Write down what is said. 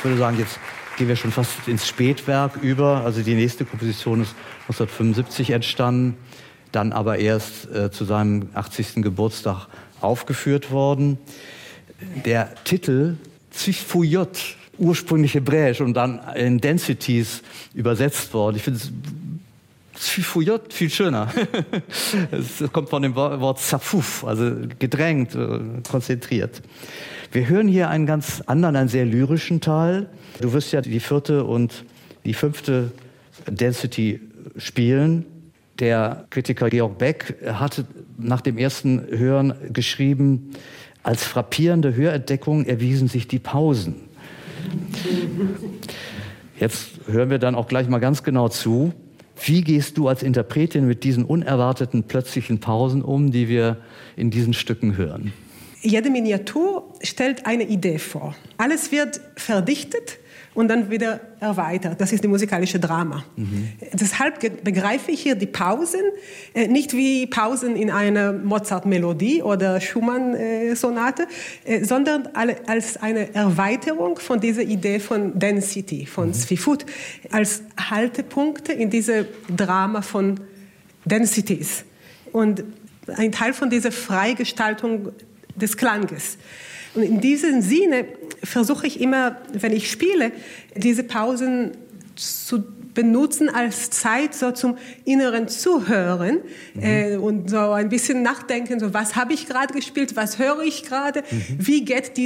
würde sagen, jetzt gehen wir schon fast ins Spätwerk über. Also die nächste Komposition ist 1975 entstanden, dann aber erst zu seinem 80. Geburtstag aufgeführt worden. Der Titel Ziffouyot, ursprünglich hebräisch und dann in Densities übersetzt worden. Ich finde Ziffouyot viel schöner. Es kommt von dem Wort Zafuf, also gedrängt, konzentriert. Wir hören hier einen ganz anderen, einen sehr lyrischen Teil. Du wirst ja die 4. und die 5. Density spielen. Der Kritiker Georg Beck hatte nach dem ersten Hören geschrieben, als frappierende Hörentdeckung erwiesen sich die Pausen. Jetzt hören wir dann auch gleich mal ganz genau zu. Wie gehst du als Interpretin mit diesen unerwarteten plötzlichen Pausen um, die wir in diesen Stücken hören? Jede Miniatur stellt eine Idee vor. Alles wird verdichtet und dann wieder erweitert. Das ist die musikalische Drama. Deshalb begreife ich hier die Pausen nicht wie Pausen in einer Mozart-Melodie oder Schumann-Sonate, sondern als eine Erweiterung von dieser Idee von Density, von Zfifut, als Haltepunkte in diese Drama von Densities. Und ein Teil von dieser Freigestaltung des Klanges. Und in diesem Sinne versuche ich immer, wenn ich spiele, diese Pausen zu benutzen als Zeit so zum inneren Zuhören und so ein bisschen nachdenken, so was habe ich gerade gespielt, was höre ich gerade, wie geht diese